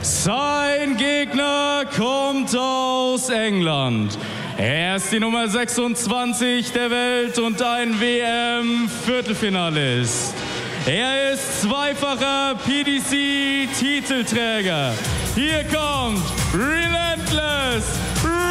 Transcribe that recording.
Sein Gegner kommt aus England. Er ist die Nummer 26 der Welt und ein WM-Viertelfinalist. Er ist zweifacher PDC-Titelträger. Hier kommt Relentless